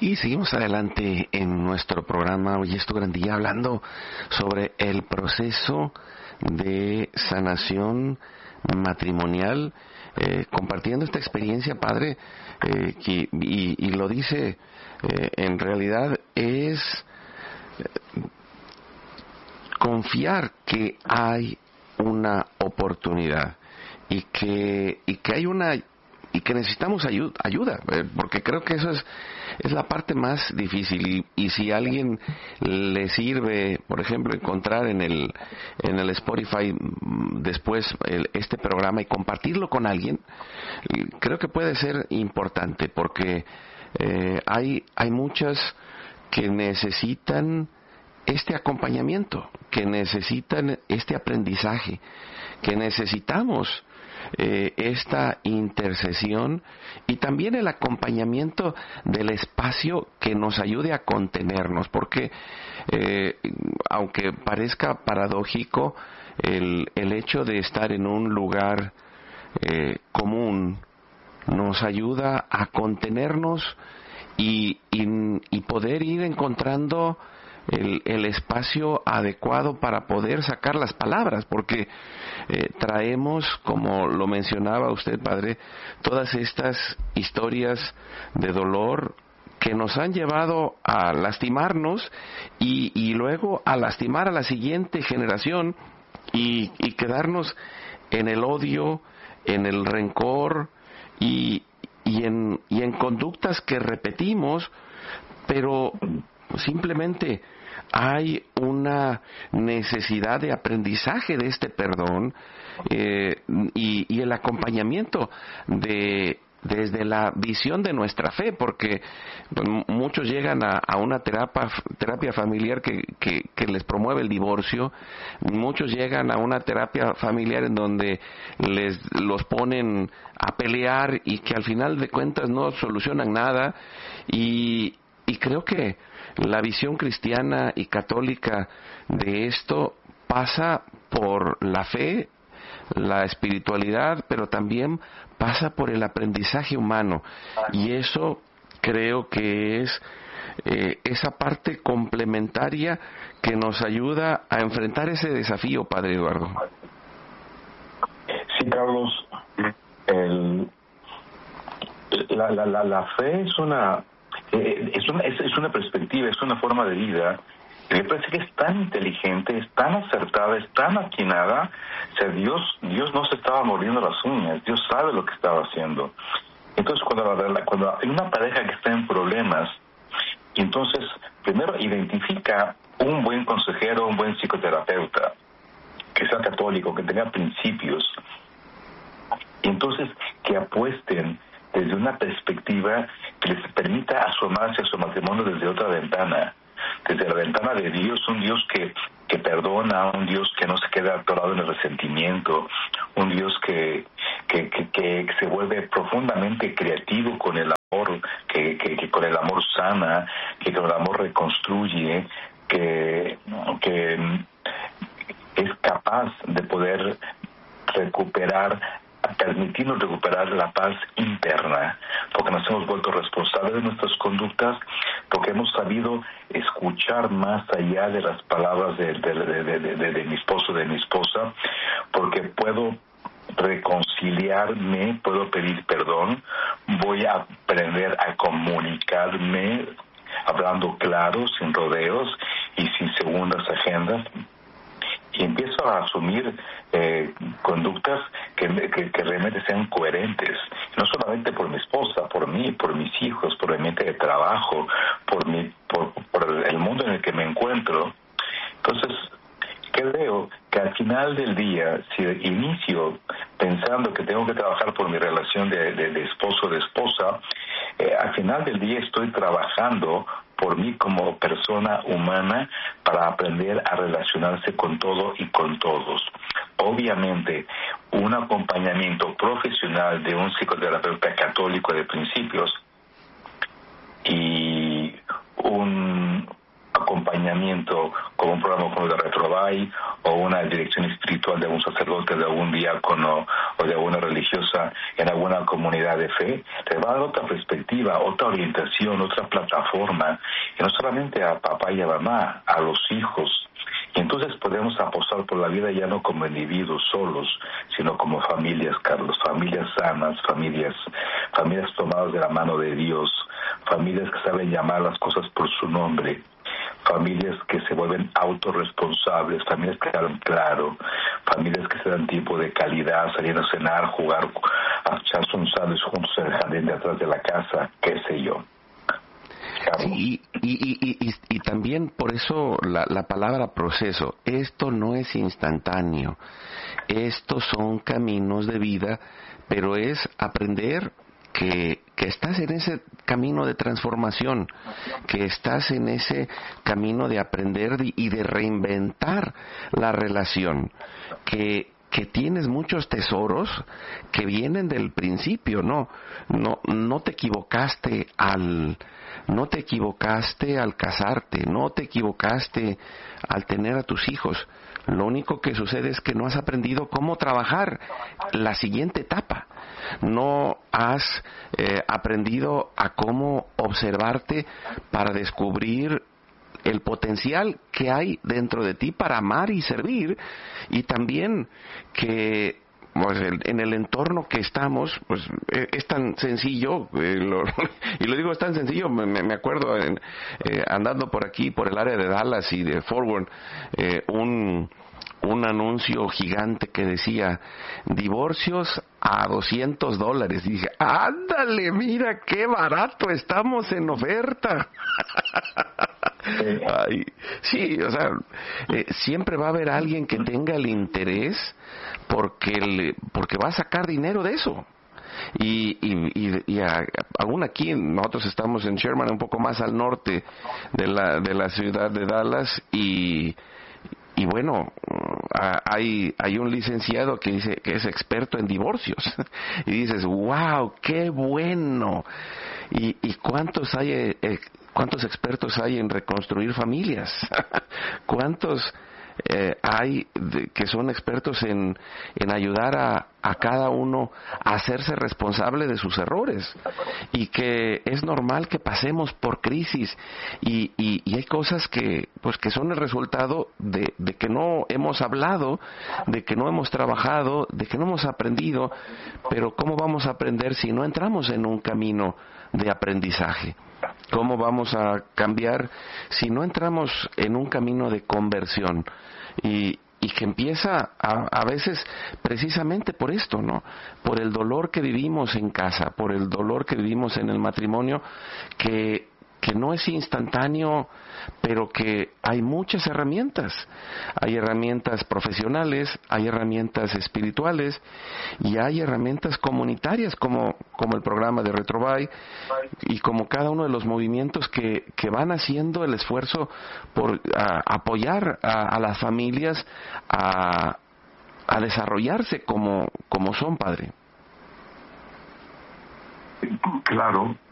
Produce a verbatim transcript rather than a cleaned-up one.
Y seguimos adelante en nuestro programa Hoy es tu gran día, hablando sobre el proceso de sanación matrimonial, eh, compartiendo esta experiencia, padre, eh, que, y, y lo dice, eh, en realidad es eh, confiar que hay una oportunidad y que, y que hay una y que necesitamos ayuda, ayuda eh, porque creo que eso es es la parte más difícil y, y si a alguien le sirve, por ejemplo, encontrar en el en el Spotify después el, este programa y compartirlo con alguien, creo que puede ser importante porque eh, hay hay muchas que necesitan este acompañamiento, que necesitan este aprendizaje, que necesitamos Eh, esta intercesión y también el acompañamiento del espacio que nos ayude a contenernos, porque eh, aunque parezca paradójico, el, el hecho de estar en un lugar eh, común nos ayuda a contenernos y, y, y poder ir encontrando El, el espacio adecuado para poder sacar las palabras, porque eh, traemos, como lo mencionaba usted, padre, todas estas historias de dolor que nos han llevado a lastimarnos y, y luego a lastimar a la siguiente generación y, y quedarnos en el odio, en el rencor y, y, en, y en conductas que repetimos, pero simplemente hay una necesidad de aprendizaje de este perdón eh, y, y el acompañamiento de desde la visión de nuestra fe, porque muchos llegan a, a una terapia, terapia familiar que, que, que les promueve el divorcio, muchos llegan a una terapia familiar en donde les los ponen a pelear y que al final de cuentas no solucionan nada y, y creo que la visión cristiana y católica de esto pasa por la fe, la espiritualidad, pero también pasa por el aprendizaje humano. Y eso creo que es eh, esa parte complementaria que nos ayuda a enfrentar ese desafío, padre Eduardo. Sí, Carlos, el, la, la, la, la fe es una Eh, es, una, es, es una perspectiva, es una forma de vida que me parece que es tan inteligente, es tan acertada, es tan atinada. O sea, Dios, Dios no se estaba mordiendo las uñas, Dios sabe lo que estaba haciendo. Entonces, cuando, cuando hay una pareja que está en problemas, entonces, primero identifica un buen consejero, un buen psicoterapeuta, que sea católico, que tenga principios, y entonces que apuesten desde una perspectiva que les permita asomarse a su matrimonio desde otra ventana, desde la ventana de Dios, un Dios que, que perdona, un Dios que no se queda atorado en el resentimiento, un Dios que, que, que, que se vuelve profundamente creativo con el amor, que, que, que con el amor sana, que con el amor reconstruye, que, que es capaz de poder recuperar, permitirnos recuperar la paz interna, porque nos hemos vuelto responsables de nuestras conductas, porque hemos sabido escuchar más allá de las palabras de, de, de, de, de, de mi esposo, de mi esposa, porque puedo reconciliarme, puedo pedir perdón, voy a aprender a comunicarme hablando claro, sin rodeos y sin segundas agendas, y empiezo a asumir eh, conductas que, que, que realmente sean coherentes, no solamente por mi esposa, por mí, por mis hijos, por mi ambiente de trabajo, por, mi, por, por el mundo en el que me encuentro. Entonces, creo que al final del día, si inicio pensando que tengo que trabajar por mi relación de, de, de esposo o de esposa, eh, al final del día estoy trabajando por mí como persona humana para aprender a relacionarse con todo y con todos. Obviamente, un acompañamiento profesional de un psicoterapeuta católico de principios y un acompañamiento como un programa como el de Retrobay o una dirección espiritual de algún sacerdote, de algún diácono o de alguna religiosa en alguna comunidad de fe, les va a dar otra perspectiva, otra orientación, otra plataforma, y no solamente a papá y a mamá, a los hijos. Y entonces podemos apostar por la vida ya no como individuos solos, sino como familias, Carlos, familias sanas, familias, familias tomadas de la mano de Dios, familias que saben llamar las cosas por su nombre, familias que se vuelven autorresponsables, familias que hablan claro, familias que se dan tiempo de calidad, saliendo a cenar, jugar, a echarse un sándwich juntos en el jardín de atrás de la casa, qué sé yo. Sí, y, y, y, y, y también por eso la, la palabra proceso. Esto no es instantáneo. Estos son caminos de vida, pero es aprender que, que estás en ese camino de transformación, que estás en ese camino de aprender y de reinventar la relación, que que tienes muchos tesoros que vienen del principio, no, no, no te equivocaste al, no te equivocaste al casarte, no te equivocaste al tener a tus hijos. Lo único que sucede es que no has aprendido cómo trabajar la siguiente etapa. No has eh, aprendido a cómo observarte para descubrir el potencial que hay dentro de ti para amar y servir, y también que pues, en el entorno que estamos, pues es tan sencillo, eh, lo, y lo digo es tan sencillo, me, me acuerdo en, eh, andando por aquí, por el área de Dallas y de Fort Worth, eh, un un anuncio gigante que decía divorcios a doscientos dólares. Y dije, ándale, mira qué barato, estamos en oferta. Ay, sí, o sea, eh, siempre va a haber alguien que tenga el interés porque, le, porque va a sacar dinero de eso. Y, y, y, y a, aún aquí nosotros estamos en Sherman, un poco más al norte de la, de la ciudad de Dallas, y Y bueno, hay, hay un licenciado que dice que es experto en divorcios. Y dices, wow, qué bueno. ¿Y, y cuántos hay, eh, cuántos expertos hay en reconstruir familias? ¿Cuántos eh, hay de, que son expertos en, en ayudar a, a cada uno a hacerse responsable de sus errores? Y que es normal que pasemos por crisis, y, y, y hay cosas que pues que son el resultado de, de que no hemos hablado, de que no hemos trabajado, de que no hemos aprendido. Pero ¿cómo vamos a aprender si no entramos en un camino de aprendizaje? ¿Cómo vamos a cambiar si no entramos en un camino de conversión? Y, y que empieza a, a veces precisamente por esto, ¿no? Por el dolor que vivimos en casa, por el dolor que vivimos en el matrimonio, que que no es instantáneo, pero que hay muchas herramientas. Hay herramientas profesionales, hay herramientas espirituales y hay herramientas comunitarias como, como el programa de Retrobay y como cada uno de los movimientos que, que van haciendo el esfuerzo por a, apoyar a, a las familias a, a desarrollarse como, como son, padre. Claro.